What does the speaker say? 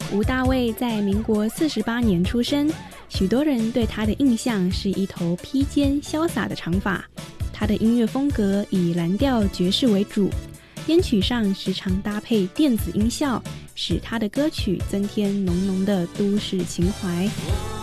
吴大卫在民国48年出生，许多人对他的印象是一头披肩潇洒的长发。他的音乐风格以蓝调爵士为主，编曲上时常搭配电子音效，使他的歌曲增添浓浓的都市情怀。